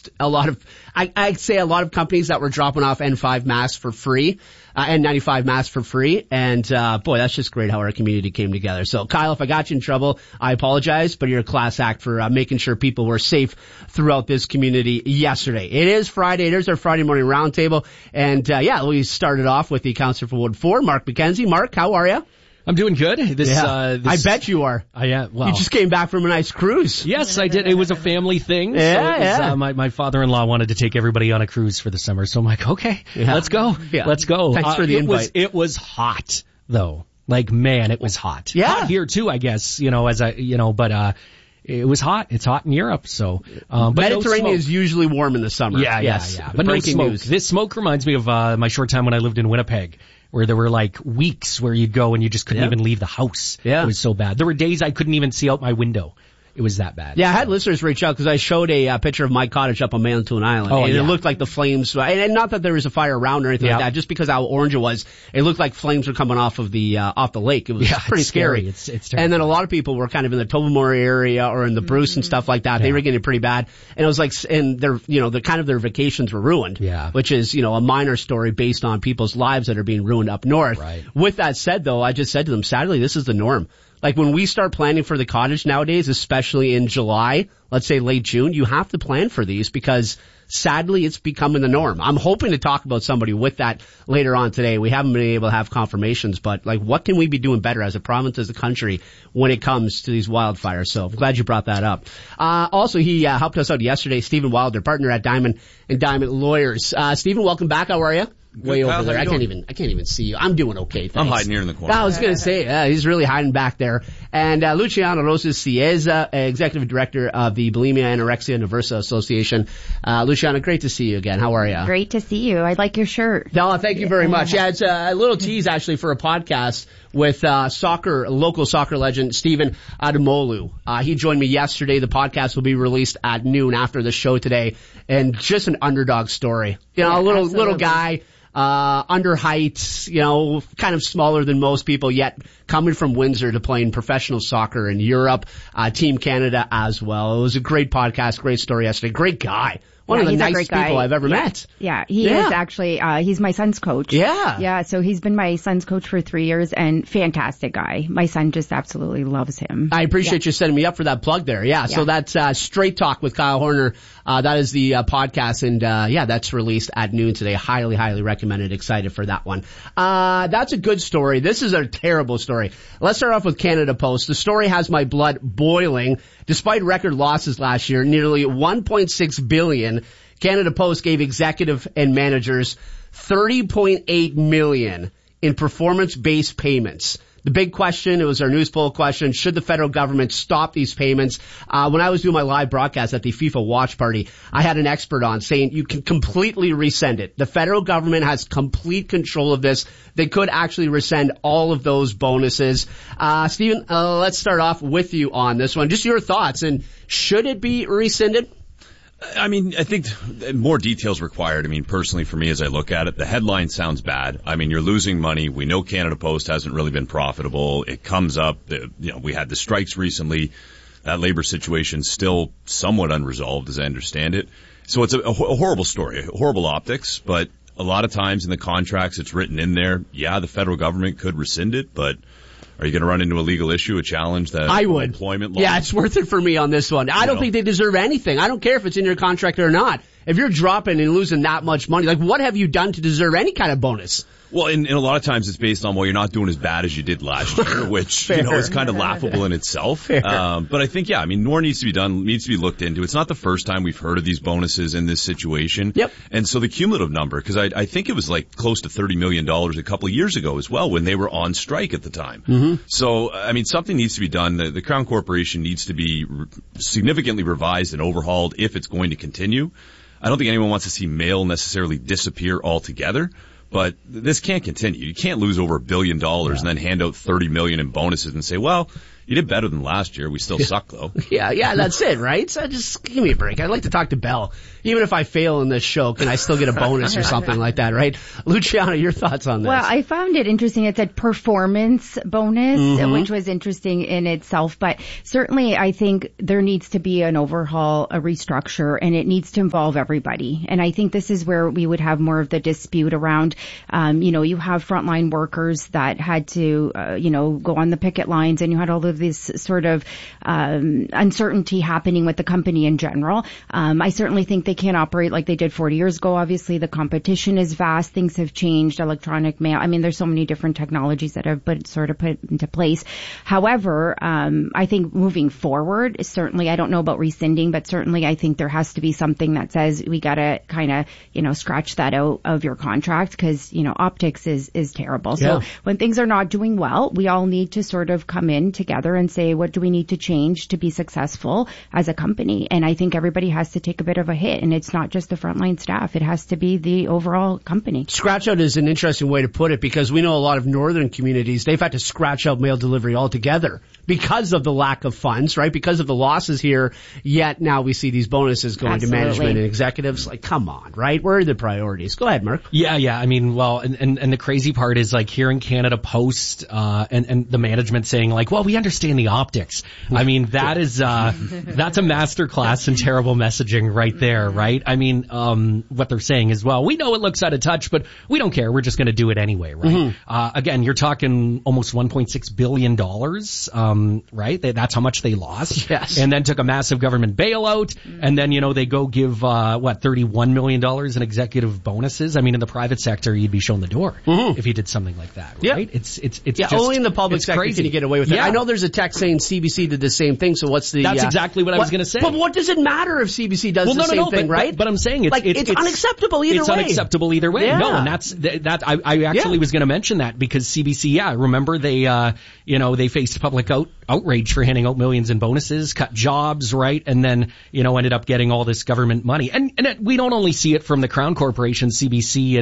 noticed I'd say a lot of companies that were dropping off N5 masks for free, N95 masks for free. And, boy, that's just great how our community came together. So Kyle, if I got you in trouble, I apologize, but you're a class act for making sure people were safe throughout this community yesterday. It is Friday. It is our Friday morning roundtable. And, we started off with the counselor for Ward 4, Mark McKenzie. Mark, how are you? I'm doing good. I bet you are. I am. Well, you just came back from a nice cruise. Yes, I did. It was a family thing. My father-in-law wanted to take everybody on a cruise for the summer, so I'm like, okay, let's go. Yeah. Let's go. Thanks for the invite. It was hot, though. Like, man, it was hot. Yeah. Hot here too, I guess. But it was hot. It's hot in Europe, so. But Mediterranean is usually warm in the summer. Yeah. But no smoke. News. This smoke reminds me of my short time when I lived in Winnipeg, where there were like weeks where you'd go and you just couldn't even leave the house. Yeah. It was so bad. There were days I couldn't even see out my window. It was that bad. Yeah, I had listeners reach out because I showed a picture of my cottage up on Manitoulin Island. It looked like the flames, and not that there was a fire around or anything like that, just because how orange it was. It looked like flames were coming off of the lake. It was pretty scary. It's and then a lot of people were kind of in the Tobermory area or in the Bruce and stuff like that. They were getting pretty bad. And it was like, and their vacations were ruined. Yeah. Which is, a minor story based on people's lives that are being ruined up north. Right. With that said though, I just said to them, sadly, this is the norm. Like when we start planning for the cottage nowadays, especially in July, let's say late June, you have to plan for these because sadly it's becoming the norm. I'm hoping to talk about somebody with that later on today. We haven't been able to have confirmations, but like what can we be doing better as a province, as a country when it comes to these wildfires? So I'm glad you brought that up. Also he helped us out yesterday, Stephen Wilder, partner at Diamond and Diamond Lawyers. Stephen, welcome back. How are you? Good, way Kyle, over there. I can't even see you. I'm doing okay. Thanks. I'm hiding here in the corner. I was going to say, he's really hiding back there. And Luciano Rosas Cieza, Executive Director of the Bulimia, Anorexia Nervosa Association. Luciano, great to see you again. How are you? Great to see you. I like your shirt. No, thank you very much. Yeah, it's a little tease actually for a podcast with local soccer legend Stephen Adamolu. He joined me yesterday. The podcast will be released at noon after the show today. And just an underdog story. A little guy. Under height, kind of smaller than most people, yet coming from Windsor to playing professional soccer in Europe, Team Canada as well. It was a great podcast, great story yesterday. Great guy. One of the nicest people I've ever met. Yeah, he is actually, he's my son's coach. Yeah. Yeah, so he's been my son's coach for 3 years and fantastic guy. My son just absolutely loves him. I appreciate you setting me up for that plug there. Yeah. So that's, Straight Talk with Kyle Horner. That is the podcast and, that's released at noon today. Highly, highly recommended. Excited for that one. That's a good story. This is a terrible story. Let's start off with Canada Post. The story has my blood boiling. Despite record losses last year, nearly $1.6 billion, Canada Post gave executive and managers $30.8 million in performance-based payments. The big question, it was our news poll question, should the federal government stop these payments? When I was doing my live broadcast at the FIFA watch party, I had an expert on saying you can completely resend it. The federal government has complete control of this. They could actually resend all of those bonuses. Stephen, let's start off with you on this one. Just your thoughts, and should it be rescinded? I mean, I think more details required. I mean, personally for me, as I look at it, the headline sounds bad. I mean, you're losing money. We know Canada Post hasn't really been profitable. It comes up, we had the strikes recently. That labor situation's still somewhat unresolved, as I understand it. So it's a horrible story, horrible optics, but a lot of times in the contracts it's written in there, the federal government could rescind it, but are you going to run into a legal issue, a challenge that I would. Employment law? Yeah, it's worth it for me on this one. I don't think they deserve anything. I don't care if it's in your contract or not. If you're dropping and losing that much money, like what have you done to deserve any kind of bonus? Well, and a lot of times it's based on, well, you're not doing as bad as you did last year, which, is kind of laughable in itself. But I think, more needs to be done, needs to be looked into. It's not the first time we've heard of these bonuses in this situation. Yep. And so the cumulative number, because I think it was like close to $30 million a couple of years ago as well when they were on strike at the time. Mm-hmm. So, something needs to be done. The Crown Corporation needs to be significantly revised and overhauled if it's going to continue. I don't think anyone wants to see mail necessarily disappear altogether. But this can't continue. You can't lose over $1 billion and then hand out $30 million in bonuses and say, well, You did better than last year. We still suck though. Yeah, that's it, right? So just give me a break. I'd like to talk to Bell. Even if I fail in this show, can I still get a bonus or something like that, right? Luciana, your thoughts on this? Well, I found it interesting. It said performance bonus, which was interesting in itself. But certainly I think there needs to be an overhaul, a restructure, and it needs to involve everybody. And I think this is where we would have more of the dispute around, you have frontline workers that had to, go on the picket lines, and you had all of this sort of uncertainty happening with the company in general. I certainly think they can't operate like they did 40 years ago. Obviously, the competition is vast. Things have changed. Electronic mail. I mean, there's so many different technologies that have been sort of put into place. However, I think moving forward, certainly, I don't know about rescinding, but certainly I think there has to be something that says we got to kind of, scratch that out of your contract because, optics is terrible. So when things are not doing well, we all need to sort of come in together and say, what do we need to change to be successful as a company? And I think everybody has to take a bit of a hit, and it's not just the frontline staff. It has to be the overall company. Scratch out is an interesting way to put it because we know a lot of northern communities, they've had to scratch out mail delivery altogether because of the lack of funds, right? Because of the losses here, yet now we see these bonuses going to management and executives. Like, come on, right? Where are the priorities? Go ahead, Mark. Yeah. I mean, well, and the crazy part is like hearing Canada Post, and the management saying like, well, we understand the optics. I mean, that is, that's a masterclass in terrible messaging right there, right? I mean, what they're saying is, well, we know it looks out of touch, but we don't care. We're just going to do it anyway, right? Again, you're talking almost $1.6 billion, right? That's how much they lost. Yes. And then took a massive government bailout. And then, they go give, $31 million in executive bonuses. I mean, in the private sector, you'd be shown the door if you did something like that, right? It's just only in the public sector crazy. can you get away with it. I know there's a text saying CBC did the same thing, so what's the... That's exactly what I was going to say. But what does it matter if CBC does the same thing, right? But I'm saying it's unacceptable either way. It's unacceptable either way. Yeah. No, and I actually was going to mention that because CBC, remember they faced public outrage for handing out millions in bonuses, cut jobs, right? And then, ended up getting all this government money. And we don't only see it from the Crown Corporation, CBC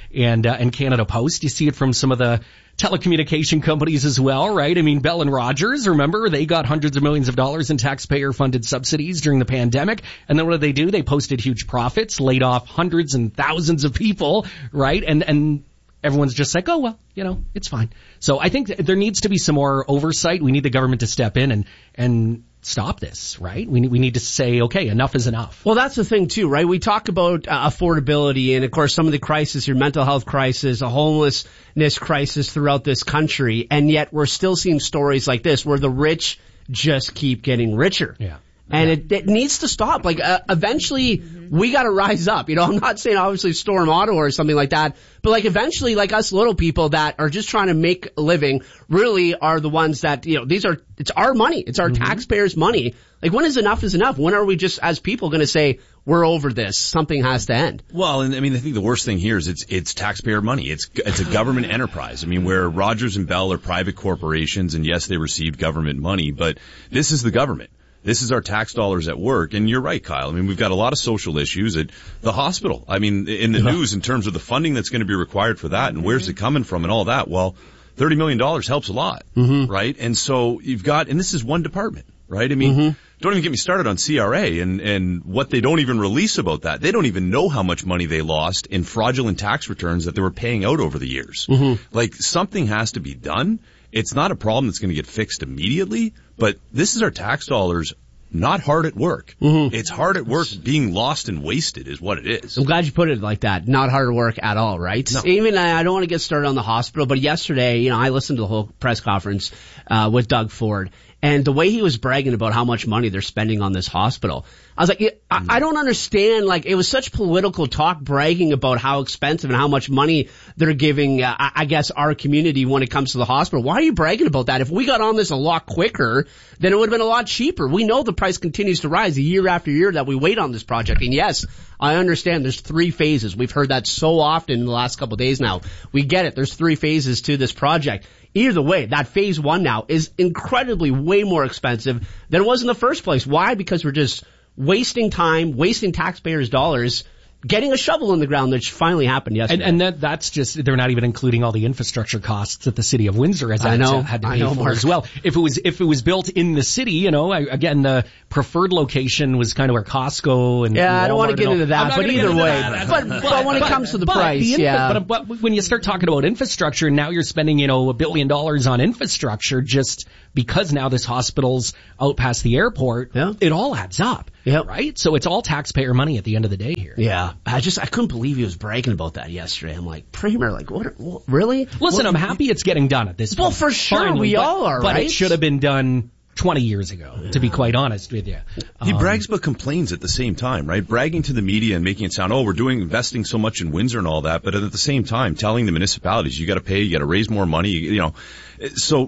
and Canada Post. You see it from some of the telecommunication companies as well, right? I mean, Bell and Rogers, remember, they got hundreds of millions of dollars in taxpayer-funded subsidies during the pandemic. And then what did they do? They posted huge profits, laid off hundreds and thousands of people, right? And everyone's just like, oh, well, it's fine. So I think there needs to be some more oversight. We need the government to step in and stop this, right? We need to say, okay, enough is enough. Well, that's the thing too, right? We talk about affordability and of course some of the crisis, your mental health crisis, a homelessness crisis throughout this country, and yet we're still seeing stories like this where the rich just keep getting richer. Yeah. And it needs to stop. Like, eventually we gotta rise up. I'm not saying obviously Storm Ottawa or something like that, but like eventually like us little people that are just trying to make a living really are the ones that, it's our money. It's our taxpayers' money. Like, when is enough is enough? When are we just as people gonna say, we're over this. Something has to end. Well, and I mean, I think the worst thing here is it's taxpayer money. It's a government enterprise. I mean, where Rogers and Bell are private corporations, and yes, they received government money, but this is the government. This is our tax dollars at work. And you're right, Kyle. I mean, we've got a lot of social issues at the hospital. I mean, in the news in terms of the funding that's going to be required for that and where's it coming from and all that. Well, $30 million helps a lot, right? And so you've got, and this is one department, right? I mean, don't even get me started on CRA and what they don't even release about that. They don't even know how much money they lost in fraudulent tax returns that they were paying out over the years. Like, something has to be done. It's not a problem that's going to get fixed immediately, but this is our tax dollars not hard at work. It's hard at work being lost and wasted is what it is. I'm glad you put it like that. Not hard work at all, right? No. Even, I don't want to get started on the hospital, but yesterday, I listened to the whole press conference with Doug Ford. And the way he was bragging about how much money they're spending on this hospital, I was like, I don't understand. Like, it was such political talk bragging about how expensive and how much money they're giving, I guess, our community when it comes to the hospital. Why are you bragging about that? If we got on this a lot quicker, then it would have been a lot cheaper. We know the price continues to rise year after year that we wait on this project. And yes, I understand there's 3 phases. We've heard that so often in the last couple of days now. We get it. There's 3 phases to this project. Either way, that phase 1 now is incredibly way more expensive than it was in the first place. Why? Because we're just wasting time, wasting taxpayers' dollars, getting a shovel in the ground, which finally happened yesterday. And that's just, they're not even including all the infrastructure costs that the city of Windsor has had to pay for as well. If it was built in the city, again, the preferred location was kind of where Costco and I don't want to get into that, but either way. But when it comes to the price, But when you start talking about infrastructure, now you're spending, $1 billion on infrastructure just because now this hospital's out past the airport. Yeah. It all adds up. Yeah. Right? So it's all taxpayer money at the end of the day here. Yeah. I couldn't believe he was bragging about that yesterday. I'm like, Premier, what really? Listen, I'm happy it's getting done at this point. Well, for sure, we all are, but right? It should have been done 20 years ago, to be quite honest with you. He brags but complains at the same time, right? Bragging to the media and making it sound, we're investing so much in Windsor and all that, but at the same time telling the municipalities, you gotta pay, you gotta raise more money, so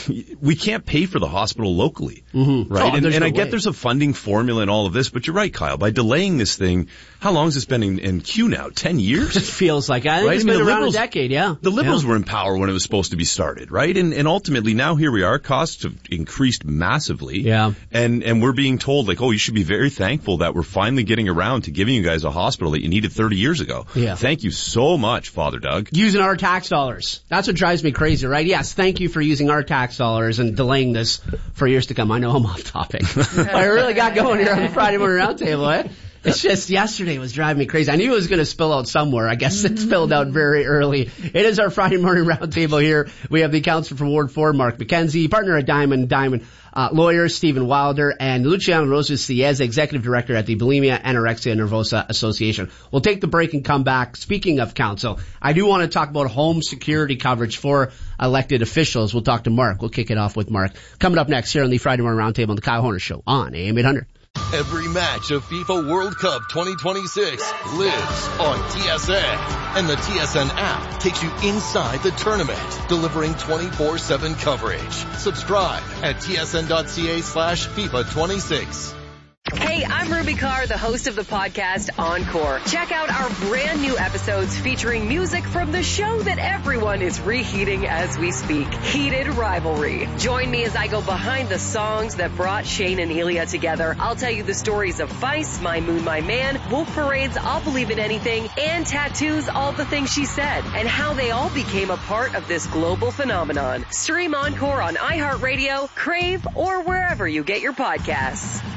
we can't pay for the hospital locally, right? And I get there's a funding formula and all of this, but you're right, Kyle. By delaying this thing, how long has this been in queue now? 10 years? It feels like. I think it's been around a decade, yeah. The Liberals were in power when it was supposed to be started, right? And ultimately now here we are, costs have increased massively. Yeah. And we're being told you should be very thankful that we're finally getting around to giving you guys a hospital that you needed 30 years ago. Yeah. Thank you so much, Father Doug. Using our tax dollars. That's what drives me crazy, right? Yes, thank you for using our tax dollars and delaying this for years to come. I know I'm off topic. I really got going here on the Friday Morning Roundtable, eh? It's just yesterday was driving me crazy. I knew it was going to spill out somewhere. I guess it spilled out very early. It is our Friday Morning Roundtable here. We have the councillor from Ward 4, Mark McKenzie, partner at Diamond lawyer Stephen Wilder, and Luciano Rosas Cieza, executive director at the Bulimia Anorexia Nervosa Association. We'll take the break and come back. Speaking of council, I do want to talk about home security coverage for elected officials. We'll talk to Mark. We'll kick it off with Mark. Coming up next here on the Friday Morning Roundtable on the Kyle Horner Show on AM 800. Every match of FIFA World Cup 2026 lives on TSN. And the TSN app takes you inside the tournament, delivering 24/7 coverage. Subscribe at tsn.ca/FIFA26. Hey, I'm Ruby Carr, the host of the podcast Encore. Check out our brand new episodes featuring music from the show that everyone is reheating as we speak, Heated Rivalry. Join me as I go behind the songs that brought Shane and Ilya together. I'll tell you the stories of Vice, My Moon, My Man, Wolf Parade's I'll Believe in Anything, and Tattoo's All the Things She Said, and how they all became a part of this global phenomenon. Stream Encore on iHeartRadio, Crave, or wherever you get your podcasts.